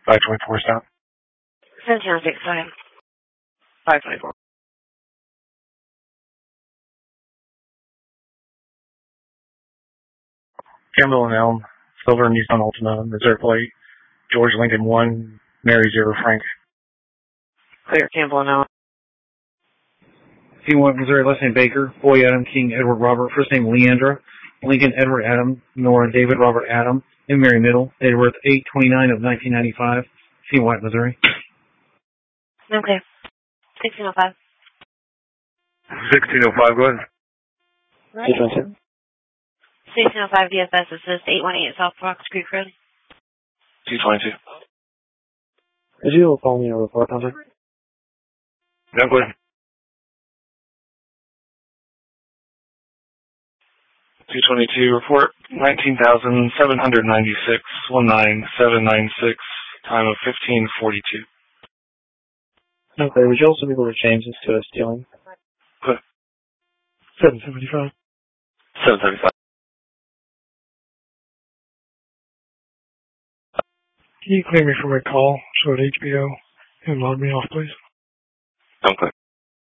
524 stop. 1706, go ahead. 524. Campbell and Elm, Silver Nissan Altima, Missouri plate, George Lincoln 1, Mary 0 Frank. Clear, Campbell and Elm. C1 Missouri, last name Baker, Boy Adam, King Edward Robert, first name Leandra, Lincoln Edward Adam, Nora David Robert Adam, and Mary Middle, date of birth 8/29 of 1995, C. White, Missouri. Okay. 1605. 1605, go ahead. Right. 1605 DFS assist 818 South Fox Creek Road. 222. Could you call me a report number? Yeah, go ahead. 222 report, 19,796, 19796, time of 1542. Okay, would you also be able to change this to a stealing? Good. 775. 775. Can you clear me from a call, show at HBO, and log me off, please? Don't click.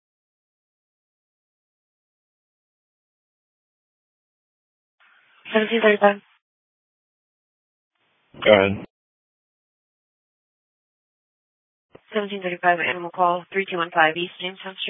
1735. Go ahead. 1735 Animal Call 3215 East Jamestown Street.